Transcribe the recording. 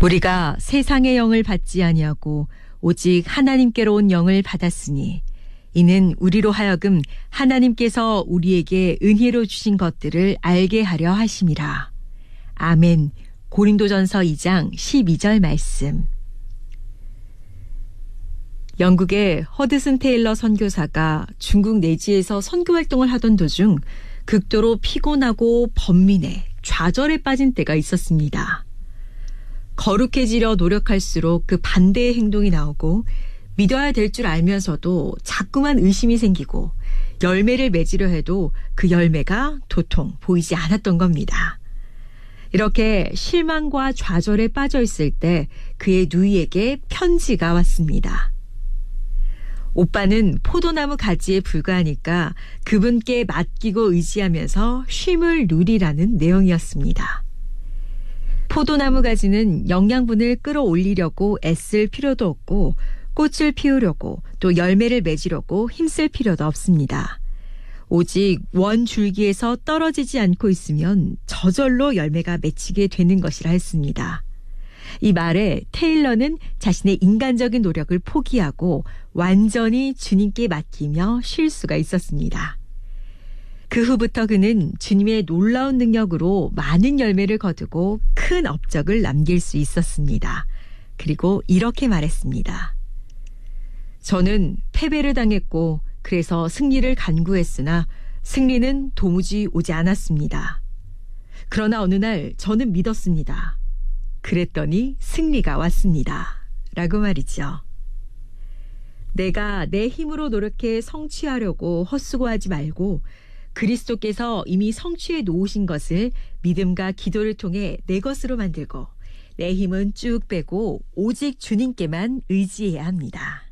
우리가 세상의 영을 받지 아니하고 오직 하나님께로 온 영을 받았으니 이는 우리로 하여금 하나님께서 우리에게 은혜로 주신 것들을 알게 하려 하심이라. 아멘. 고린도전서 2장 12절 말씀. 영국의 허드슨 테일러 선교사가 중국 내지에서 선교 활동을 하던 도중 극도로 피곤하고 번민해 좌절에 빠진 때가 있었습니다. 거룩해지려 노력할수록 그 반대의 행동이 나오고 믿어야 될 줄 알면서도 자꾸만 의심이 생기고 열매를 맺으려 해도 그 열매가 도통 보이지 않았던 겁니다. 이렇게 실망과 좌절에 빠져 있을 때 그의 누이에게 편지가 왔습니다. 오빠는 포도나무 가지에 불과하니까 그분께 맡기고 의지하면서 쉼을 누리라는 내용이었습니다. 포도나무 가지는 영양분을 끌어올리려고 애쓸 필요도 없고 꽃을 피우려고 또 열매를 맺으려고 힘쓸 필요도 없습니다. 오직 원 줄기에서 떨어지지 않고 있으면 저절로 열매가 맺히게 되는 것이라 했습니다. 이 말에 테일러는 자신의 인간적인 노력을 포기하고 완전히 주님께 맡기며 쉴 수가 있었습니다. 그 후부터 그는 주님의 놀라운 능력으로 많은 열매를 거두고 큰 업적을 남길 수 있었습니다. 그리고 이렇게 말했습니다. 저는 패배를 당했고 그래서 승리를 간구했으나 승리는 도무지 오지 않았습니다. 그러나 어느 날 저는 믿었습니다. 그랬더니 승리가 왔습니다. 라고 말이죠. 내가 내 힘으로 노력해 성취하려고 헛수고하지 말고 그리스도께서 이미 성취해 놓으신 것을 믿음과 기도를 통해 내 것으로 만들고 내 힘은 쭉 빼고 오직 주님께만 의지해야 합니다.